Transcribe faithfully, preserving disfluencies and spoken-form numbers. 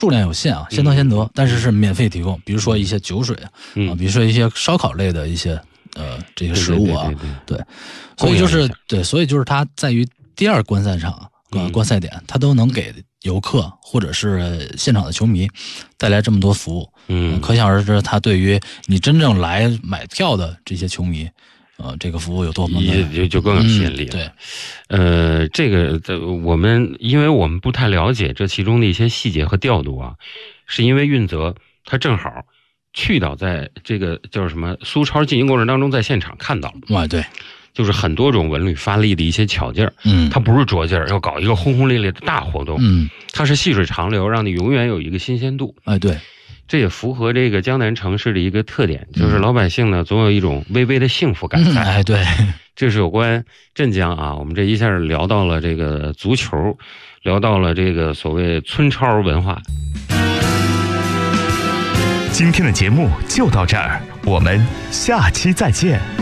数量有限啊，先到先得，嗯、但是是免费提供。比如说一些酒水啊，嗯、啊，比如说一些烧烤类的一些呃这些食物啊， 对对对对对，所以就是对，所以就是它在于第二观赛场呃观赛点，它都能给游客或者是现场的球迷带来这么多服务，嗯，可想而知，它对于你真正来买票的这些球迷。呃，这个服务有多么也就就更有吸引力了、 嗯。对， 呃，这个我们因为我们不太了解这其中的一些细节和调度啊，是因为运泽他正好去到在这个叫什么苏超进行过程当中，在现场看到了。 哇，对， 就是很多种文旅发力的一些巧劲儿，嗯，它不是拙劲儿，要搞一个轰轰烈烈的大活动，嗯，它是细水长流，让你永远有一个新鲜度。 哎，对。 这也符合这个江南城市的一个特点，就是老百姓呢总有一种微微的幸福感在。 嗯、哎，对， 这是有关镇江啊。我们这一下聊到了这个足球，聊到了这个所谓村超文化。 今天的节目就到这儿，我们下期再见。